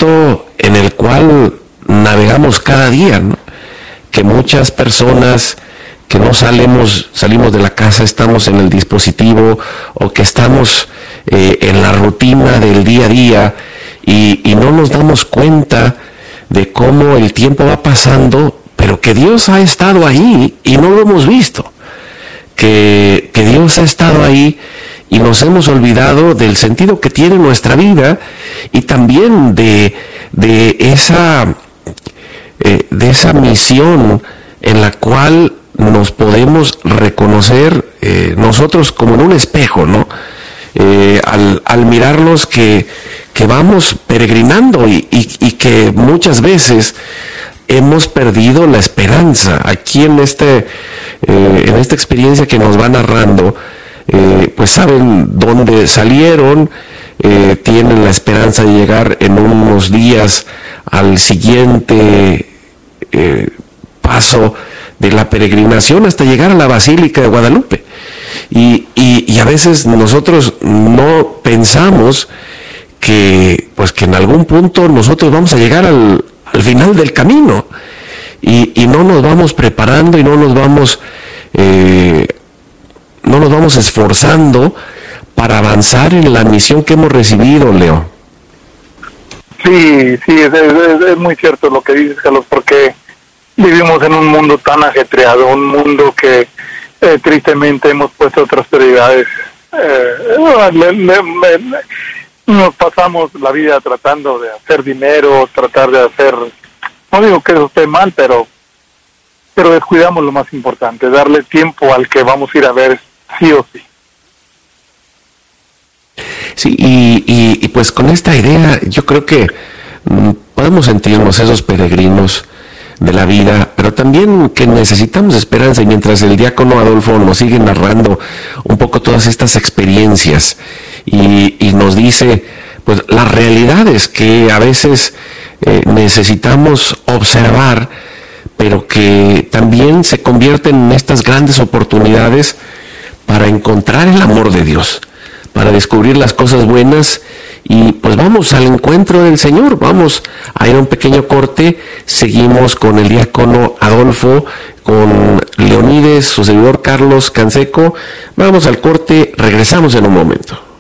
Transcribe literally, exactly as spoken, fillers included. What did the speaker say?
reto en el cual navegamos cada día, ¿no? Que muchas personas que no salimos, salimos de la casa, estamos en el dispositivo o que estamos eh, en la rutina del día a día y, y no nos damos cuenta de cómo el tiempo va pasando, pero que Dios ha estado ahí y no lo hemos visto. Que, que Dios ha estado ahí y nos hemos olvidado del sentido que tiene nuestra vida y también de, de, esa, eh, de esa misión en la cual nos podemos reconocer eh, nosotros como en un espejo, ¿no? Eh, al, al mirarnos que, que vamos peregrinando y, y, y que muchas veces hemos perdido la esperanza. Aquí en este eh, en esta experiencia que nos va narrando, eh, pues saben dónde salieron, eh, tienen la esperanza de llegar en unos días al siguiente eh, paso de la peregrinación hasta llegar a la Basílica de Guadalupe. Y, y, y a veces nosotros no pensamos que, pues que en algún punto nosotros vamos a llegar al, al final del camino y, y no nos vamos preparando y no nos vamos eh, no nos vamos esforzando para avanzar en la misión que hemos recibido, Leo. Sí, sí, es, es, es muy cierto lo que dices, Carlos, porque vivimos en un mundo tan ajetreado, un mundo que eh, tristemente hemos puesto otras prioridades. Eh, le, le, le, nos pasamos la vida tratando de hacer dinero, tratar de hacer, no digo que eso esté mal, pero pero descuidamos lo más importante, darle tiempo al que vamos a ir a ver sí o sí. Sí, y, y, y pues con esta idea yo creo que mm, podemos sentirnos esos peregrinos de la vida, pero también que necesitamos esperanza, y mientras el diácono Adolfo nos sigue narrando un poco todas estas experiencias y, y nos dice pues las realidades que a veces eh, necesitamos observar, pero que también se convierten en estas grandes oportunidades para encontrar el amor de Dios, para descubrir las cosas buenas. Y pues vamos al encuentro del Señor, vamos a ir a un pequeño corte, seguimos con el diácono Adolfo, con Leonides, su servidor Carlos Canseco, vamos al corte, regresamos en un momento.